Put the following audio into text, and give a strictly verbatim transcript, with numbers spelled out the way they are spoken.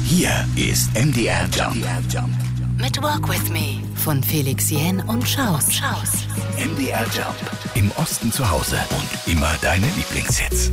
Hier ist M D R Jump. Mit Walk With Me von Felix Jähn und Schaus. M D R Jump. Im Osten zu Hause und immer deine Lieblingshits.